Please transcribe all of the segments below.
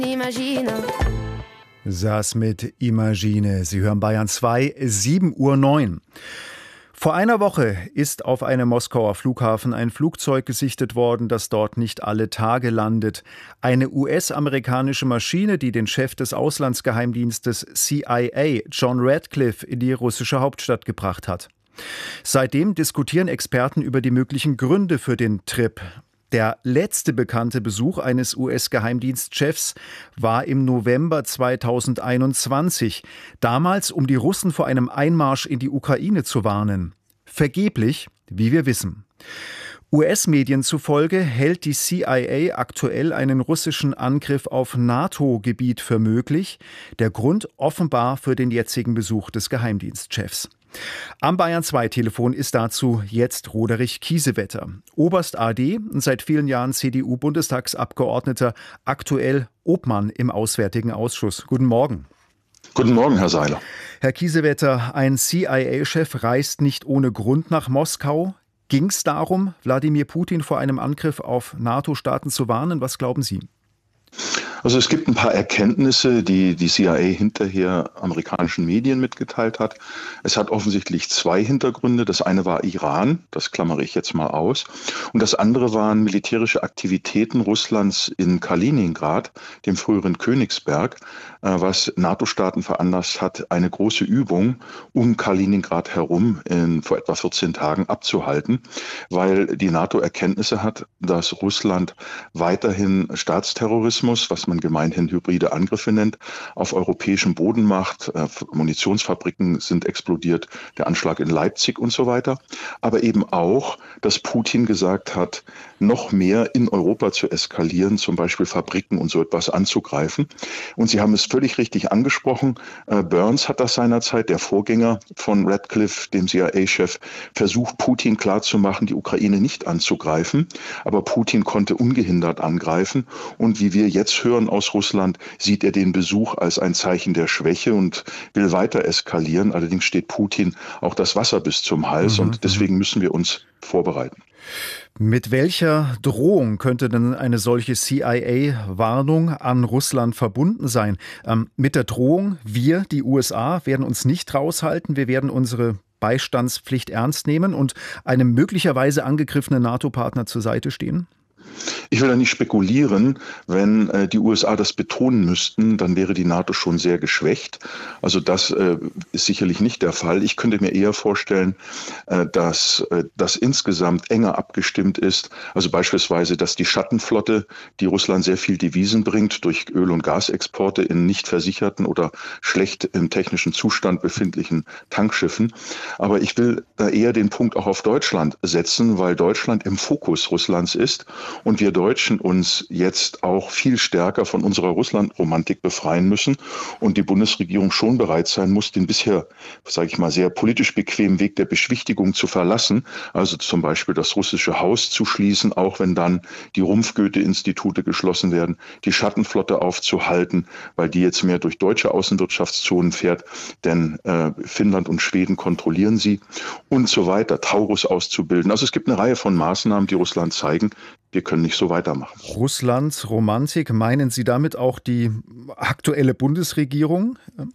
Imagine. Saß mit Imagine. Sie hören Bayern 2, 7:09 Uhr. Vor einer Woche ist auf einem Moskauer Flughafen ein Flugzeug gesichtet worden, das dort nicht alle Tage landet. Eine US-amerikanische Maschine, die den Chef des Auslandsgeheimdienstes CIA, John Ratcliffe, in die russische Hauptstadt gebracht hat. Seitdem diskutieren Experten über die möglichen Gründe für den Trip. Der letzte bekannte Besuch eines US-Geheimdienstchefs war im November 2021. Damals, um die Russen vor einem Einmarsch in die Ukraine zu warnen. Vergeblich, wie wir wissen. US-Medien zufolge hält die CIA aktuell einen russischen Angriff auf NATO-Gebiet für möglich. Der Grund offenbar für den jetzigen Besuch des Geheimdienstchefs. Am Bayern-2-Telefon ist dazu jetzt Roderich Kiesewetter, Oberst AD und seit vielen Jahren CDU-Bundestagsabgeordneter, aktuell Obmann im Auswärtigen Ausschuss. Guten Morgen. Guten Morgen, Herr Seiler. Herr Kiesewetter, ein CIA-Chef reist nicht ohne Grund nach Moskau. Ging es darum, Wladimir Putin vor einem Angriff auf NATO-Staaten zu warnen? Was glauben Sie? Also es gibt ein paar Erkenntnisse, die die CIA hinterher amerikanischen Medien mitgeteilt hat. Es hat offensichtlich zwei Hintergründe. Das eine war Iran, das klammere ich jetzt mal aus. Und das andere waren militärische Aktivitäten Russlands in Kaliningrad, dem früheren Königsberg, was NATO-Staaten veranlasst hat, eine große Übung um Kaliningrad herum vor etwa 14 Tagen abzuhalten, weil die NATO Erkenntnisse hat, dass Russland weiterhin Staatsterrorismus, was man gemeinhin hybride Angriffe nennt, auf europäischem Boden macht. Munitionsfabriken sind explodiert, der Anschlag in Leipzig und so weiter. Aber eben auch, dass Putin gesagt hat, noch mehr in Europa zu eskalieren, zum Beispiel Fabriken und so etwas anzugreifen. Und Sie haben es völlig richtig angesprochen. Burns hat das seinerzeit, der Vorgänger von Ratcliffe, dem CIA-Chef, versucht, Putin klarzumachen, die Ukraine nicht anzugreifen. Aber Putin konnte ungehindert angreifen. Und wie wir jetzt hören aus Russland, sieht er den Besuch als ein Zeichen der Schwäche und will weiter eskalieren. Allerdings steht Putin auch das Wasser bis zum Hals und deswegen müssen wir uns vorbereiten. Mit welcher Drohung könnte denn eine solche CIA-Warnung an Russland verbunden sein? Mit der Drohung, wir, die USA, werden uns nicht raushalten, wir werden unsere Beistandspflicht ernst nehmen und einem möglicherweise angegriffenen NATO-Partner zur Seite stehen? Ich will da nicht spekulieren. Wenn die USA das betonen müssten, dann wäre die NATO schon sehr geschwächt. Also das ist sicherlich nicht der Fall. Ich könnte mir eher vorstellen, dass das insgesamt enger abgestimmt ist. Also beispielsweise, dass die Schattenflotte, die Russland sehr viel Devisen bringt, durch Öl- und Gasexporte in nicht versicherten oder schlecht im technischen Zustand befindlichen Tankschiffen. Aber ich will da eher den Punkt auch auf Deutschland setzen, weil Deutschland im Fokus Russlands ist. Und wir Deutschen uns jetzt auch viel stärker von unserer Russland-Romantik befreien müssen und die Bundesregierung schon bereit sein muss, den bisher, sage ich mal, sehr politisch bequemen Weg der Beschwichtigung zu verlassen. Also zum Beispiel das russische Haus zu schließen, auch wenn dann die Rumpf-Goethe-Institute geschlossen werden, die Schattenflotte aufzuhalten, weil die jetzt mehr durch deutsche Außenwirtschaftszonen fährt, denn Finnland und Schweden kontrollieren sie und so weiter, Taurus auszubilden. Also es gibt eine Reihe von Maßnahmen, die Russland zeigen, wir können nicht so weitermachen. Russlands Romantik, meinen Sie damit auch die aktuelle Bundesregierung?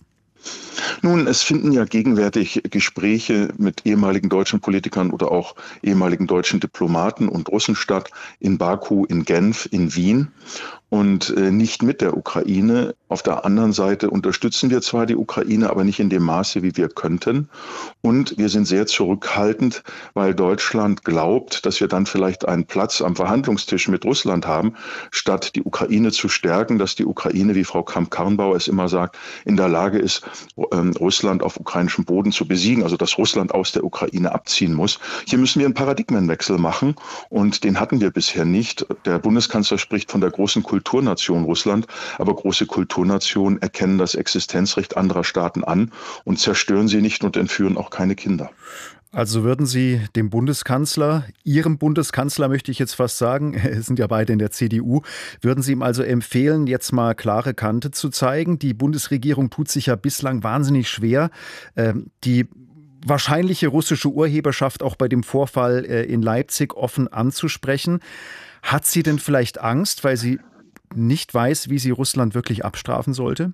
Nun, es finden ja gegenwärtig Gespräche mit ehemaligen deutschen Politikern oder auch ehemaligen deutschen Diplomaten und Russen statt, in Baku, in Genf, in Wien und nicht mit der Ukraine. Auf der anderen Seite unterstützen wir zwar die Ukraine, aber nicht in dem Maße, wie wir könnten. Und wir sind sehr zurückhaltend, weil Deutschland glaubt, dass wir dann vielleicht einen Platz am Verhandlungstisch mit Russland haben, statt die Ukraine zu stärken, dass die Ukraine, wie Frau Kramp-Karrenbauer es immer sagt, in der Lage ist, Russland auf ukrainischem Boden zu besiegen, also dass Russland aus der Ukraine abziehen muss. Hier müssen wir einen Paradigmenwechsel machen und den hatten wir bisher nicht. Der Bundeskanzler spricht von der großen Kulturnation Russland, aber große Kulturnationen erkennen das Existenzrecht anderer Staaten an und zerstören sie nicht und entführen auch keine Kinder. Also würden Sie dem Bundeskanzler, Ihrem Bundeskanzler möchte ich jetzt fast sagen, sind ja beide in der CDU, würden Sie ihm also empfehlen, jetzt mal klare Kante zu zeigen? Die Bundesregierung tut sich ja bislang wahnsinnig schwer, die wahrscheinliche russische Urheberschaft auch bei dem Vorfall in Leipzig offen anzusprechen. Hat sie denn vielleicht Angst, weil sie nicht weiß, wie sie Russland wirklich abstrafen sollte?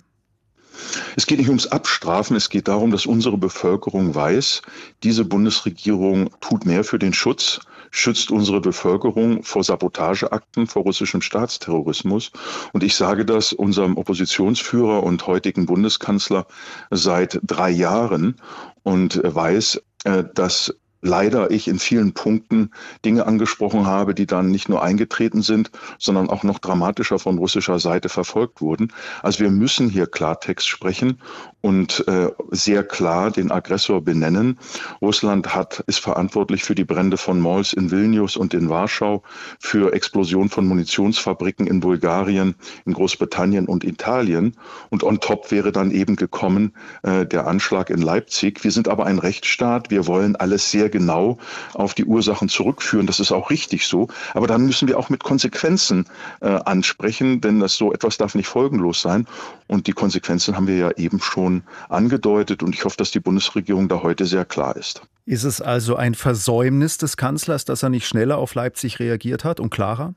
Es geht nicht ums Abstrafen, es geht darum, dass unsere Bevölkerung weiß, diese Bundesregierung tut mehr für den Schutz, schützt unsere Bevölkerung vor Sabotageakten, vor russischem Staatsterrorismus. Und ich sage das unserem Oppositionsführer und heutigen Bundeskanzler seit 3 Jahren und weiß, dass leider ich in vielen Punkten Dinge angesprochen habe, die dann nicht nur eingetreten sind, sondern auch noch dramatischer von russischer Seite verfolgt wurden. Also wir müssen hier Klartext sprechen und sehr klar den Aggressor benennen. Russland ist verantwortlich für die Brände von Malls in Vilnius und in Warschau, für Explosion von Munitionsfabriken in Bulgarien, in Großbritannien und Italien. Und on top wäre dann eben gekommen der Anschlag in Leipzig. Wir sind aber ein Rechtsstaat. Wir wollen alles sehr genau auf die Ursachen zurückführen. Das ist auch richtig so. Aber dann müssen wir auch mit Konsequenzen ansprechen, denn so etwas darf nicht folgenlos sein. Und die Konsequenzen haben wir ja eben schon angedeutet. Und ich hoffe, dass die Bundesregierung da heute sehr klar ist. Ist es also ein Versäumnis des Kanzlers, dass er nicht schneller auf Leipzig reagiert hat und klarer?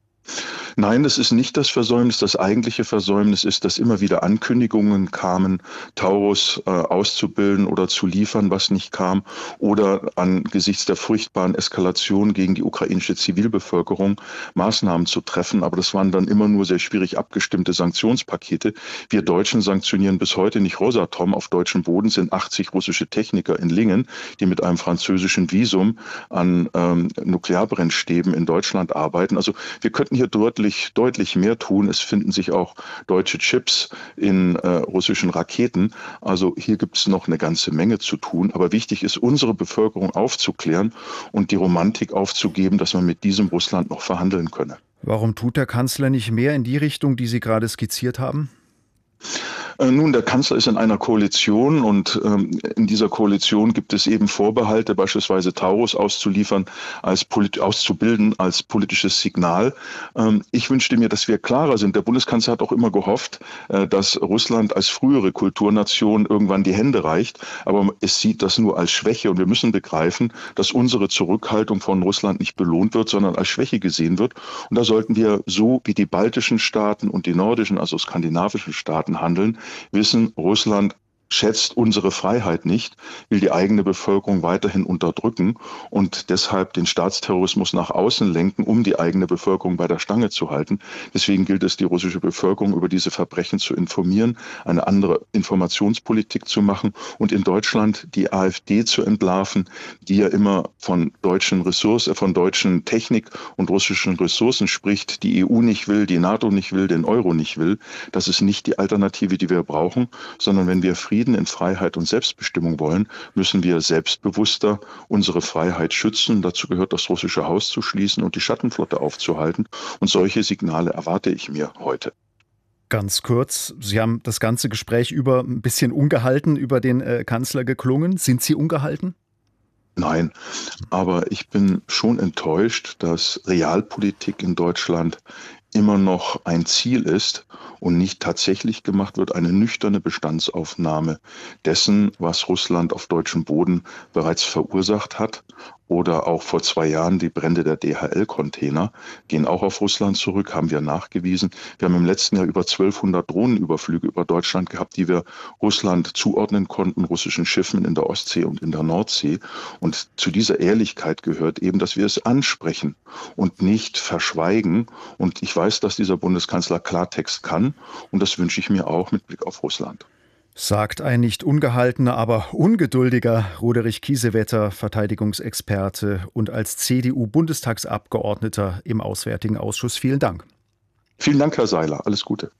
Nein, das ist nicht das Versäumnis. Das eigentliche Versäumnis ist, dass immer wieder Ankündigungen kamen, Taurus auszubilden oder zu liefern, was nicht kam, oder angesichts der furchtbaren Eskalation gegen die ukrainische Zivilbevölkerung Maßnahmen zu treffen. Aber das waren dann immer nur sehr schwierig abgestimmte Sanktionspakete. Wir Deutschen sanktionieren bis heute nicht Rosatom. Auf deutschem Boden sind 80 russische Techniker in Lingen, die mit einem französischen Visum an Nuklearbrennstäben in Deutschland arbeiten. Also wir könnten hier deutlich mehr tun. Es finden sich auch deutsche Chips in russischen Raketen. Also hier gibt es noch eine ganze Menge zu tun. Aber wichtig ist, unsere Bevölkerung aufzuklären und die Romantik aufzugeben, dass man mit diesem Russland noch verhandeln könne. Warum tut der Kanzler nicht mehr in die Richtung, die Sie gerade skizziert haben? Nun, der Kanzler ist in einer Koalition und in dieser Koalition gibt es eben Vorbehalte, beispielsweise Taurus auszuliefern, auszubilden als politisches Signal. Ich wünschte mir, dass wir klarer sind. Der Bundeskanzler hat auch immer gehofft, dass Russland als frühere Kulturnation irgendwann die Hände reicht. Aber es sieht das nur als Schwäche und wir müssen begreifen, dass unsere Zurückhaltung von Russland nicht belohnt wird, sondern als Schwäche gesehen wird. Und da sollten wir so wie die baltischen Staaten und die nordischen, also skandinavischen Staaten handeln, wissen, Russland schätzt unsere Freiheit nicht, will die eigene Bevölkerung weiterhin unterdrücken und deshalb den Staatsterrorismus nach außen lenken, um die eigene Bevölkerung bei der Stange zu halten. Deswegen gilt es, die russische Bevölkerung über diese Verbrechen zu informieren, eine andere Informationspolitik zu machen und in Deutschland die AfD zu entlarven, die ja immer von deutschen Technik und russischen Ressourcen spricht, die EU nicht will, die NATO nicht will, den Euro nicht will. Das ist nicht die Alternative, die wir brauchen, sondern wenn wir Frieden in Freiheit und Selbstbestimmung wollen, müssen wir selbstbewusster unsere Freiheit schützen. Dazu gehört, das russische Haus zu schließen und die Schattenflotte aufzuhalten. Und solche Signale erwarte ich mir heute. Ganz kurz, Sie haben das ganze Gespräch über ein bisschen ungehalten über den Kanzler geklungen. Sind Sie ungehalten? Nein, aber ich bin schon enttäuscht, dass Realpolitik in Deutschland immer noch ein Ziel ist und nicht tatsächlich gemacht wird, eine nüchterne Bestandsaufnahme dessen, was Russland auf deutschem Boden bereits verursacht hat. Oder auch vor 2 Jahren die Brände der DHL-Container gehen auch auf Russland zurück, haben wir nachgewiesen. Wir haben im letzten Jahr über 1200 Drohnenüberflüge über Deutschland gehabt, die wir Russland zuordnen konnten, russischen Schiffen in der Ostsee und in der Nordsee. Und zu dieser Ehrlichkeit gehört eben, dass wir es ansprechen und nicht verschweigen. Und ich weiß, dass dieser Bundeskanzler Klartext kann und das wünsche ich mir auch mit Blick auf Russland. Sagt ein nicht ungehaltener, aber ungeduldiger Roderich Kiesewetter, Verteidigungsexperte und als CDU-Bundestagsabgeordneter im Auswärtigen Ausschuss. Vielen Dank. Vielen Dank, Herr Seiler. Alles Gute.